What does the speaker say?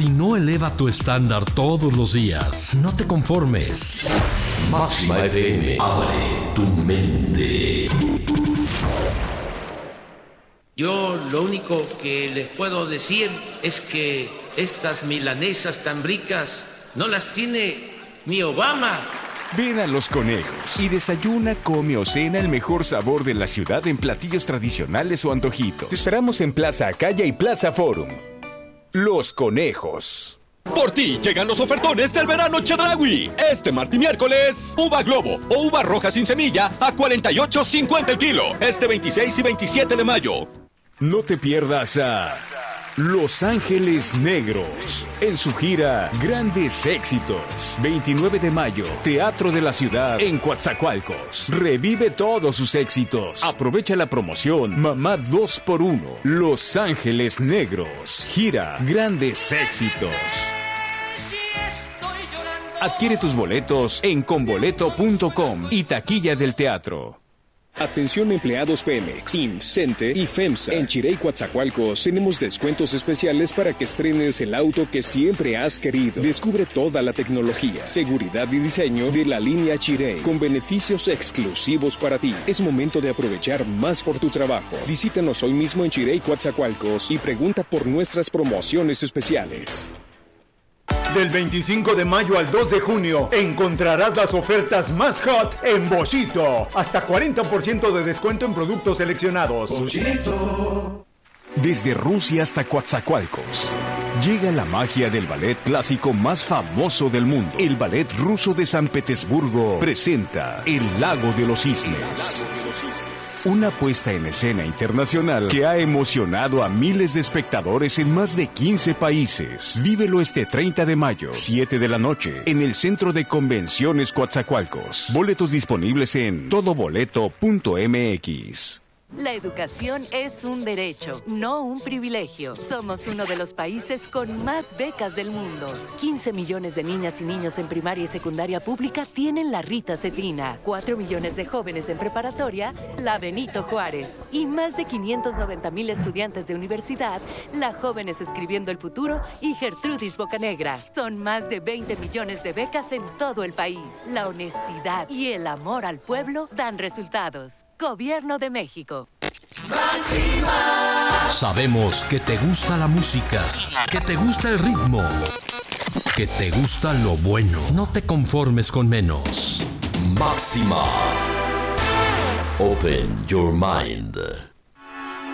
Si no eleva tu estándar todos los días, no te conformes. Máxima FM, abre tu mente. Yo lo único que les puedo decir es que estas milanesas tan ricas no las tiene ni Obama. Ven a Los Conejos y desayuna, come o cena el mejor sabor de la ciudad en platillos tradicionales o antojitos. Te esperamos en Plaza Acaya y Plaza Forum. Los Conejos. Por ti llegan los ofertones del verano Chedraui. Este martes y miércoles, uva Globo o uva roja sin semilla a $48.50 el kilo. Este 26 y 27 de mayo. No te pierdas a Los Ángeles Negros en su gira Grandes Éxitos. 29 de mayo, Teatro de la Ciudad en Coatzacoalcos. Revive todos sus éxitos. Aprovecha la promoción Mamá 2x1. Los Ángeles Negros. Gira Grandes Éxitos. Adquiere tus boletos en conboleto.com y taquilla del teatro. Atención empleados Pemex, IMSS, CENTE y FEMSA. En Chirey, Coatzacoalcos tenemos descuentos especiales para que estrenes el auto que siempre has querido. Descubre toda la tecnología, seguridad y diseño de la línea Chirey con beneficios exclusivos para ti. Es momento de aprovechar más por tu trabajo. Visítanos hoy mismo en Chirey, Coatzacoalcos y pregunta por nuestras promociones especiales. Del 25 de mayo al 2 de junio encontrarás las ofertas más hot en Boschito. Hasta 40% de descuento en productos seleccionados. Boschito. Desde Rusia hasta Coatzacoalcos llega la magia del ballet clásico más famoso del mundo. El Ballet Ruso de San Petersburgo presenta El Lago de los Cisnes. Una puesta en escena internacional que ha emocionado a miles de espectadores en más de 15 países. Vívelo este 30 de mayo, 7 de la noche, en el Centro de Convenciones Coatzacoalcos. Boletos disponibles en todoboleto.mx. La educación es un derecho, no un privilegio. Somos uno de los países con más becas del mundo. 15 millones de niñas y niños en primaria y secundaria pública tienen la Rita Cetrina. 4 millones de jóvenes en preparatoria, la Benito Juárez. Y más de 590,000 estudiantes de universidad, la Jóvenes Escribiendo el Futuro y Gertrudis Bocanegra. Son más de 20 millones de becas en todo el país. La honestidad y el amor al pueblo dan resultados. Gobierno de México. ¡Máxima! Sabemos que te gusta la música, que te gusta el ritmo, que te gusta lo bueno. No te conformes con menos. Máxima. Open your mind.